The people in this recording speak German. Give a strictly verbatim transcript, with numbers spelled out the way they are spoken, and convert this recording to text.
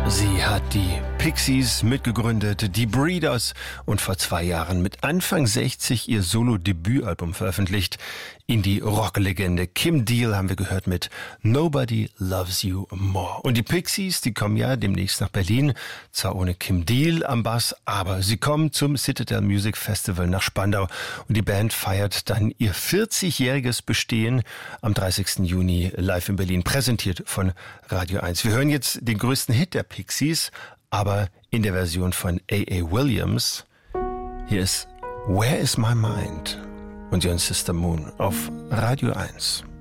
Sie hat die Pixies mitgegründet, die Breeders und vor zwei Jahren mit Anfang sechzig ihr Solo-Debütalbum veröffentlicht. Indie-Rock-Legende Kim Deal haben wir gehört mit Nobody Loves You More. Und die Pixies, die kommen ja demnächst nach Berlin, zwar ohne Kim Deal am Bass, aber sie kommen zum Citadel Music Festival nach Spandau und die Band feiert dann ihr vierzigjähriges Bestehen am dreißigsten Juni live in Berlin, präsentiert von Radio eins. Wir hören jetzt den größten Hit der Pixies, aber in der Version von A A. Williams. Hier ist Where Is My Mind? Und Ihren Sister Moon auf Radio eins.